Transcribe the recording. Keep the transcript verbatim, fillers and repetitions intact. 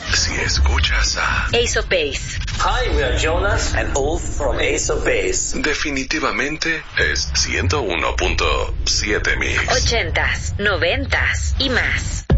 si escuchas a Ace of Base. Hi, we are Jonas and Ulf from Ace of Base. definitivamente es ciento uno punto siete Mix. Ochentas, noventas y más.